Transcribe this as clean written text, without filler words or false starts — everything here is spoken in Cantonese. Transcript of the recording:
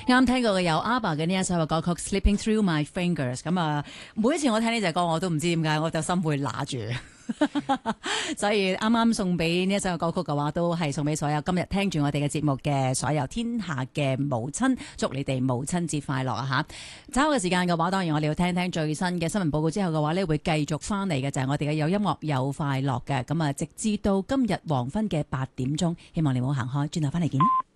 啱聽過嘅有 ABBA 嘅呢一首嘅歌曲《Slipping Through My Fingers》。咁啊，每一次我聽呢隻歌，我都唔知點解我就心會揦住。所以啱啱送俾呢一首嘅歌曲嘅話，都係送俾所有今日聽住我哋嘅節目嘅所有天下嘅母親，祝你哋母親節快樂啊！吓，稍後嘅時間嘅話，當然我哋要聽聽最新嘅新聞報告之後嘅話呢，會繼續翻嚟嘅就係我哋嘅有音樂有快樂嘅，咁啊，直至到今日黃昏嘅8點鐘，希望你唔好行開，轉頭翻嚟見。